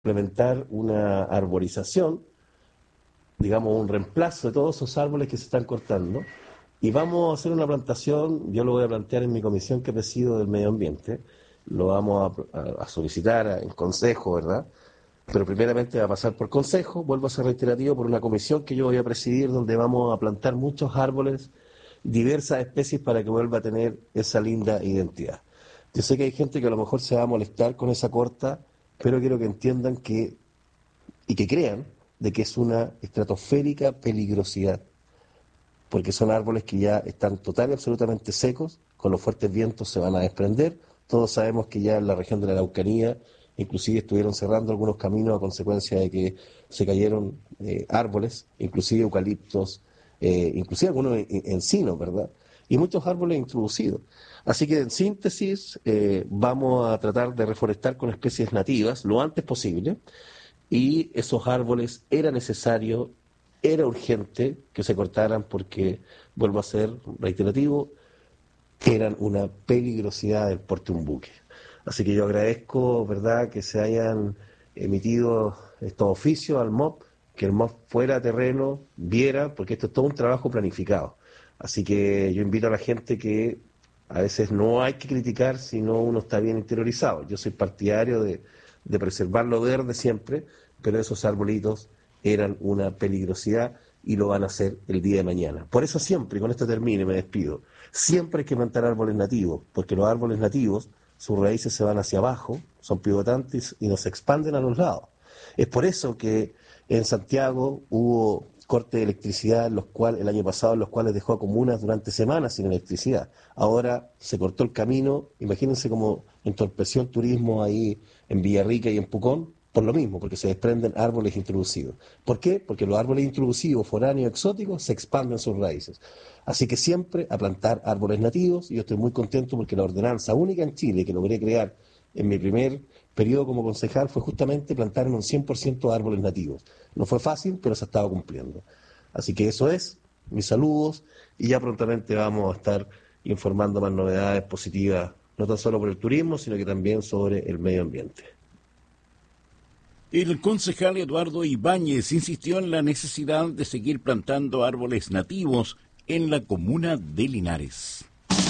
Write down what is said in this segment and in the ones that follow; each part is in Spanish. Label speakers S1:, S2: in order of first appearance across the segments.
S1: implementar una arborización, digamos un reemplazo de todos esos árboles que se están cortando, y vamos a hacer una plantación. Yo lo voy a plantear en mi comisión que presido del medio ambiente, lo vamos a solicitar en consejo, ¿verdad? Pero primeramente va a pasar por consejo, vuelvo a ser reiterativo, por una comisión que yo voy a presidir, donde vamos a plantar muchos árboles, diversas especies, para que vuelva a tener esa linda identidad. Yo sé que hay gente que a lo mejor se va a molestar con esa corta, pero quiero que entiendan y que crean de que es una estratosférica peligrosidad, porque son árboles que ya están total y absolutamente secos, con los fuertes vientos se van a desprender. Todos sabemos que ya en la región de la Araucanía inclusive estuvieron cerrando algunos caminos a consecuencia de que se cayeron árboles, inclusive eucaliptos, inclusive algunos encinos, ¿verdad? Y muchos árboles introducidos. Así que en síntesis, vamos a tratar de reforestar con especies nativas lo antes posible, y esos árboles era necesario, era urgente que se cortaran porque, vuelvo a ser reiterativo, eran una peligrosidad del porte de un buque. Así que yo agradezco, ¿verdad?, que se hayan emitido estos oficios al MOP, que el MOP fuera a terreno, viera, porque esto es todo un trabajo planificado. Así que yo invito a la gente que a veces no hay que criticar si no uno está bien interiorizado. Yo soy partidario de preservar lo verde siempre, pero esos arbolitos eran una peligrosidad y lo van a hacer el día de mañana. Por eso siempre, y con esto termino y me despido, siempre hay que plantar árboles nativos, porque los árboles nativos, sus raíces se van hacia abajo, son pivotantes y nos expanden a los lados. Es por eso que en Santiago hubo corte de electricidad el año pasado, en los cuales dejó a comunas durante semanas sin electricidad. Ahora se cortó el camino, imagínense cómo entorpeció el turismo ahí en Villarrica y en Pucón, por lo mismo, porque se desprenden árboles introducidos. ¿Por qué? Porque los árboles introducidos, foráneos, exóticos, se expanden sus raíces. Así que siempre a plantar árboles nativos, y yo estoy muy contento porque la ordenanza única en Chile que logré crear en mi primer periodo como concejal fue justamente plantar en un 100% de árboles nativos. No fue fácil, pero se ha estado cumpliendo. Así que eso es, mis saludos, y ya prontamente vamos a estar informando más novedades positivas, no tan solo por el turismo, sino que también sobre el medio ambiente.
S2: El concejal Eduardo Ibáñez insistió en la necesidad de seguir plantando árboles nativos en la comuna de Linares.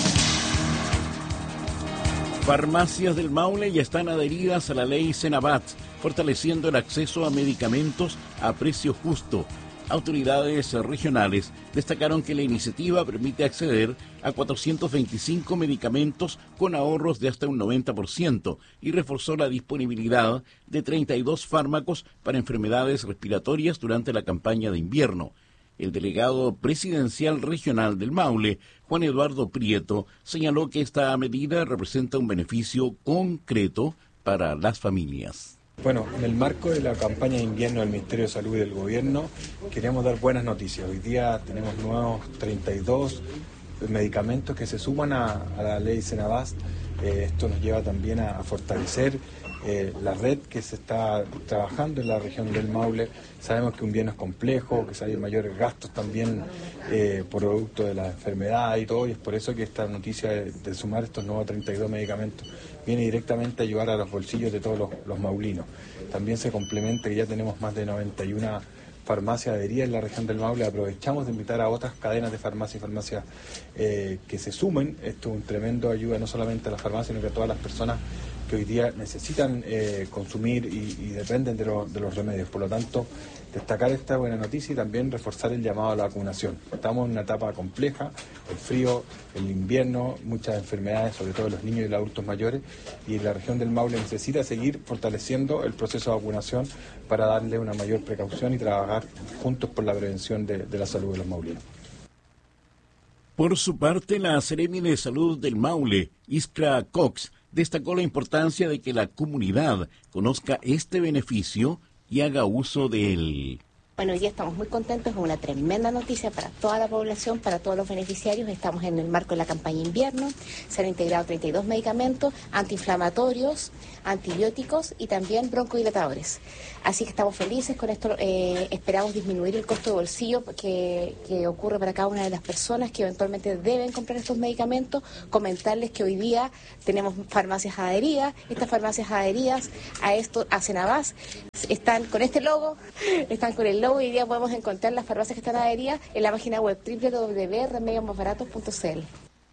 S2: Farmacias del Maule ya están adheridas a la ley Senabat, fortaleciendo el acceso a medicamentos a precio justo. Autoridades regionales destacaron que la iniciativa permite acceder a 425 medicamentos con ahorros de hasta un 90% y reforzó la disponibilidad de 32 fármacos para enfermedades respiratorias durante la campaña de invierno. El delegado presidencial regional del Maule, Juan Eduardo Prieto, señaló que esta medida representa un beneficio concreto para las familias.
S3: Bueno, en el marco de la campaña de invierno del Ministerio de Salud y del Gobierno, queremos dar buenas noticias. Hoy día tenemos nuevos 32 medicamentos que se suman a la ley Senabast. Esto nos lleva también a fortalecer la red que se está trabajando en la región del Maule. Sabemos que un invierno es complejo, que hay mayores gastos también por producto de la enfermedad y todo, y es por eso que esta noticia de sumar estos nuevos 32 medicamentos viene directamente a ayudar a los bolsillos de todos los maulinos. También se complementa que ya tenemos más de 91 farmacias adheridas en la región del Maule. Aprovechamos de invitar a otras cadenas de farmacias y farmacias que se sumen. Esto es un tremendo ayuda no solamente a las farmacias, sino que a todas las personas que hoy día necesitan consumir y dependen de los remedios. Por lo tanto, destacar esta buena noticia y también reforzar el llamado a la vacunación. Estamos en una etapa compleja, el frío, el invierno, muchas enfermedades, sobre todo los niños y los adultos mayores, y la región del Maule necesita seguir fortaleciendo el proceso de vacunación para darle una mayor precaución y trabajar juntos por la prevención de la salud de los maulinos.
S2: Por su parte, la Seremi de Salud del Maule, Iskra Cox, destacó la importancia de que la comunidad conozca este beneficio y haga uso de él.
S4: Bueno, hoy día estamos muy contentos, es una tremenda noticia para toda la población, para todos los beneficiarios. Estamos en el marco de la campaña invierno, se han integrado 32 medicamentos antiinflamatorios, antibióticos y también broncodilatadores. Así que estamos felices con esto, esperamos disminuir el costo de bolsillo que ocurre para cada una de las personas que eventualmente deben comprar estos medicamentos. Comentarles que hoy día tenemos farmacias adheridas, estas farmacias adheridas a Cenabás están con este logo, están con el logo. Hoy día podemos encontrar las farmacias que están adheridas en la página web www.remediosmasbaratos.cl.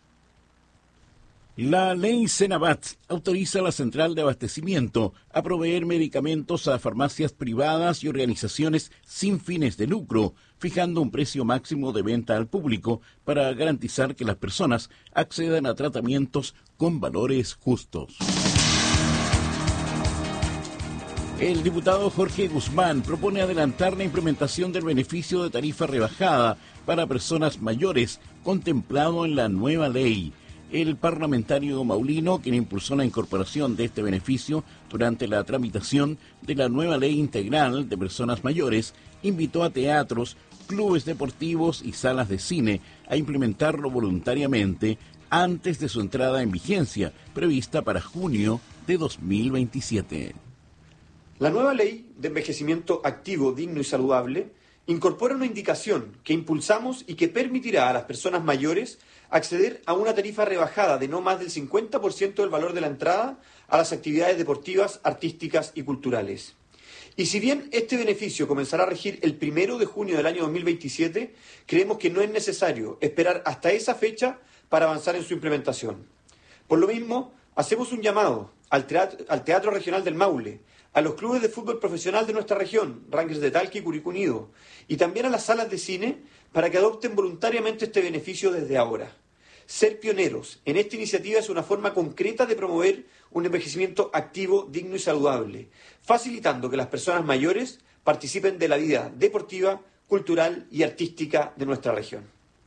S2: La ley Senabat autoriza a la central de abastecimiento a proveer medicamentos a farmacias privadas y organizaciones sin fines de lucro, fijando un precio máximo de venta al público para garantizar que las personas accedan a tratamientos con valores justos. El diputado Jorge Guzmán propone adelantar la implementación del beneficio de tarifa rebajada para personas mayores, contemplado en la nueva ley. El parlamentario maulino, quien impulsó la incorporación de este beneficio durante la tramitación de la nueva ley integral de personas mayores, invitó a teatros, clubes deportivos y salas de cine a implementarlo voluntariamente antes de su entrada en vigencia, prevista para junio de 2027.
S5: La nueva ley de envejecimiento activo, digno y saludable incorpora una indicación que impulsamos y que permitirá a las personas mayores acceder a una tarifa rebajada de no más del 50% del valor de la entrada a las actividades deportivas, artísticas y culturales. Y si bien este beneficio comenzará a regir el 1 de junio del año 2027, creemos que no es necesario esperar hasta esa fecha para avanzar en su implementación. Por lo mismo, hacemos un llamado al Teatro Regional del Maule, a los clubes de fútbol profesional de nuestra región, Rangers de Talca y Curicó Unido, y también a las salas de cine para que adopten voluntariamente este beneficio desde ahora. Ser pioneros en esta iniciativa es una forma concreta de promover un envejecimiento activo, digno y saludable, facilitando que las personas mayores participen de la vida deportiva, cultural y artística de nuestra región.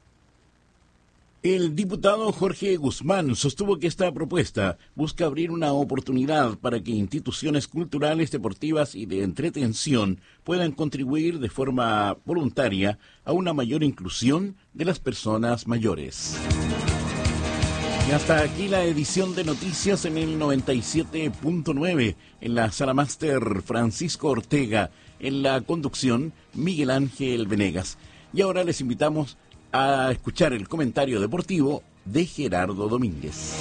S2: El diputado Jorge Guzmán sostuvo que esta propuesta busca abrir una oportunidad para que instituciones culturales, deportivas y de entretención puedan contribuir de forma voluntaria a una mayor inclusión de las personas mayores. Y hasta aquí la edición de noticias en el 97.9, en la sala máster Francisco Ortega, en la conducción Miguel Ángel Venegas. Y ahora les invitamos a escuchar el comentario deportivo de Gerardo Domínguez.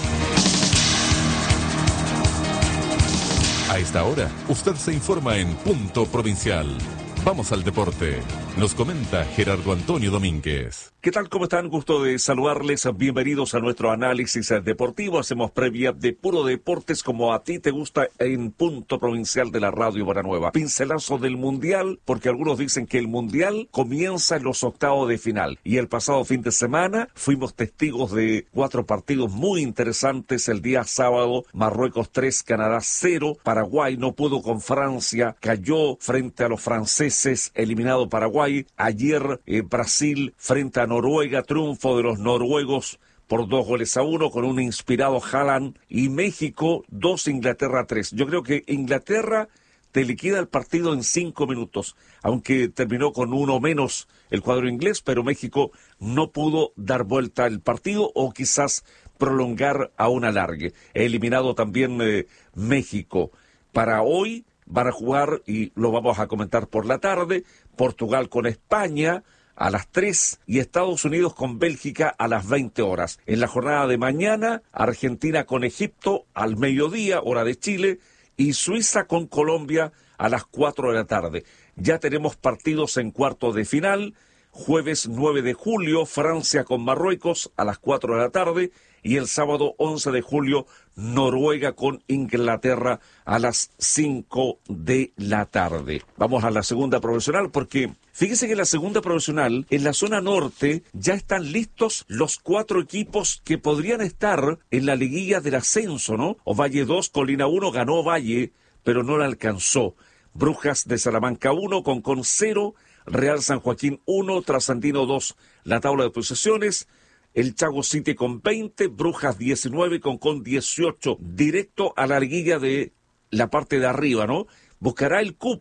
S6: A esta hora, usted se informa en Punto Provincial. Vamos al deporte. Nos comenta Gerardo Antonio Domínguez.
S7: ¿Qué tal? ¿Cómo están? Gusto de saludarles. Bienvenidos a nuestro análisis deportivo. Hacemos previa de puro deportes como a ti te gusta en Punto Provincial de la Radio Buenanueva. Pincelazo del Mundial, porque algunos dicen que el Mundial comienza en los octavos de final. Y el pasado fin de semana fuimos testigos de 4 partidos muy interesantes. El día sábado, Marruecos 3, Canadá 0. Paraguay no pudo con Francia, cayó frente a los franceses, eliminado Paraguay. Ayer Brasil frente a Noruega, triunfo de los noruegos por 2-1 con un inspirado Haaland. Y México 2, Inglaterra 3. Yo creo que Inglaterra te liquida el partido en 5 minutos, aunque terminó con 1 menos el cuadro inglés, pero México no pudo dar vuelta al partido o quizás prolongar a un alargue. Eliminado también México. Para hoy van a jugar, y lo vamos a comentar por la tarde, Portugal con España a las 3 y Estados Unidos con Bélgica a las 20 horas. En la jornada de mañana, Argentina con Egipto al mediodía, hora de Chile, y Suiza con Colombia a las 4 de la tarde. Ya tenemos partidos en cuartos de final. Jueves 9 de julio, Francia con Marruecos a las 4 de la tarde. Y el sábado 11 de julio, Noruega con Inglaterra a las 5 de la tarde. Vamos a la segunda profesional porque fíjese que en la segunda profesional, en la zona norte, ya están listos los 4 equipos que podrían estar en la liguilla del ascenso, ¿no? Ovalle 2, Colina 1, ganó Valle, pero no la alcanzó. Brujas de Salamanca 1, Concón 0, Real San Joaquín 1, Trasandino 2. La tabla de posesiones: el Chago City con 20, Brujas 19, Concón 18, directo a la liguilla de la parte de arriba, ¿no? Buscará el cupo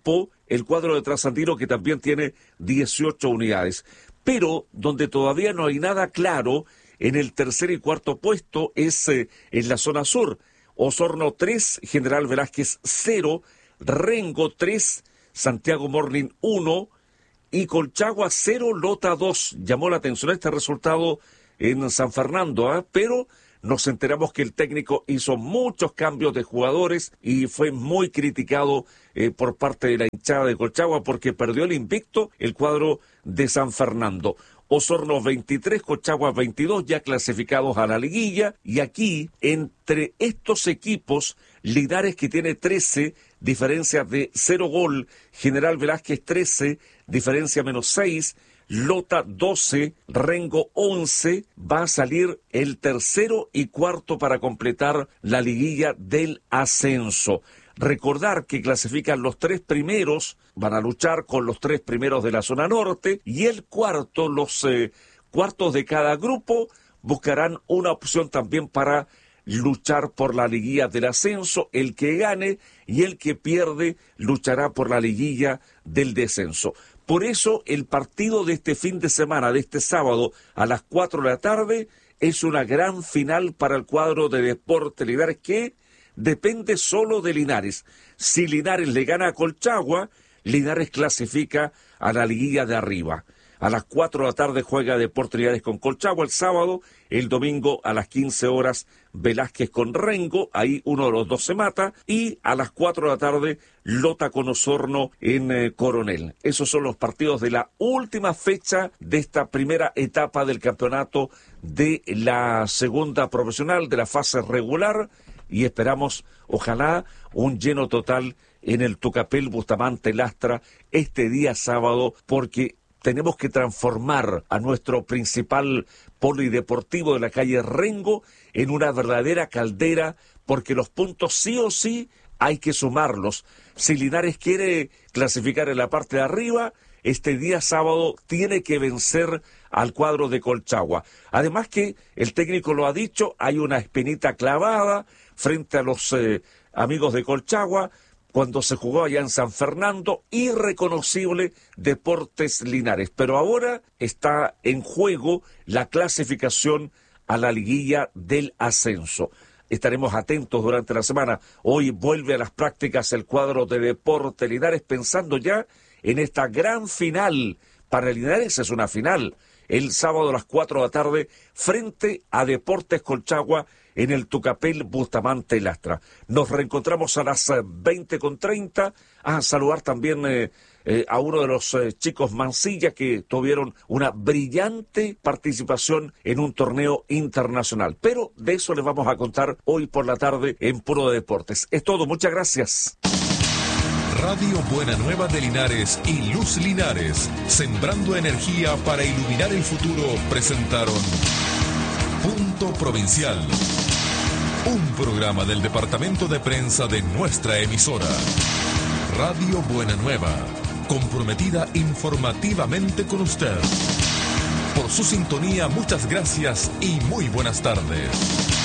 S7: el cuadro de Trasandino, que también tiene 18 unidades. Pero donde todavía no hay nada claro en el tercer y cuarto puesto es en la zona sur. Osorno 3, General Velázquez 0, Rengo 3, Santiago Morning 1 y Colchagua 0, Lota 2. Llamó la atención este resultado en San Fernando, pero nos enteramos que el técnico hizo muchos cambios de jugadores y fue muy criticado por parte de la hinchada de Colchagua porque perdió el invicto el cuadro de San Fernando. Osorno 23, Colchagua 22, ya clasificados a la liguilla. Y aquí, entre estos equipos, Linares, que tiene 13, diferencia de 0 gol, General Velázquez 13, diferencia menos 6, Lota 12, Rengo 11, va a salir el tercero y cuarto para completar la liguilla del ascenso. Recordar que clasifican los 3 primeros, van a luchar con los 3 primeros de la zona norte, y el cuarto, los cuartos de cada grupo, buscarán una opción también para luchar por la liguilla del ascenso. El que gane y el que pierde luchará por la liguilla del descenso. Por eso el partido de este fin de semana, de este sábado a las 4 de la tarde, es una gran final para el cuadro de Deportes Linares, que depende solo de Linares. Si Linares le gana a Colchagua, Linares clasifica a la liguilla de arriba. A las 4 de la tarde juega Deportes Linares con Colchagua el sábado. El domingo a las 15 horas Velázquez con Rengo, ahí uno de los dos se mata. Y a las 4 de la tarde Lota con Osorno en Coronel. Esos son los partidos de la última fecha de esta primera etapa del campeonato de la segunda profesional, de la fase regular. Y esperamos, ojalá, un lleno total en el Tucapel Bustamante Lastra este día sábado, porque tenemos que transformar a nuestro principal polideportivo de la calle Rengo en una verdadera caldera, porque los puntos sí o sí hay que sumarlos. Si Linares quiere clasificar en la parte de arriba, este día sábado tiene que vencer al cuadro de Colchagua. Además que el técnico lo ha dicho, hay una espinita clavada frente a los amigos de Colchagua, cuando se jugó allá en San Fernando, irreconocible Deportes Linares. Pero ahora está en juego la clasificación a la liguilla del ascenso. Estaremos atentos durante la semana. Hoy vuelve a las prácticas el cuadro de Deportes Linares, pensando ya en esta gran final. Para Linares es una final. El sábado a las 4 de la tarde, frente a Deportes Colchagua, en el Tucapel Bustamante Lastra. Nos reencontramos a las 20:30. A saludar también a uno de los chicos Mansilla, que tuvieron una brillante participación en un torneo internacional. Pero de eso les vamos a contar hoy por la tarde en Puro Deportes. Es todo, muchas gracias.
S6: Radio Buena Nueva de Linares y Luz Linares, sembrando energía para iluminar el futuro, presentaron Punto Provincial, un programa del departamento de prensa de nuestra emisora. Radio Buena Nueva, comprometida informativamente con usted. Por su sintonía, muchas gracias y muy buenas tardes.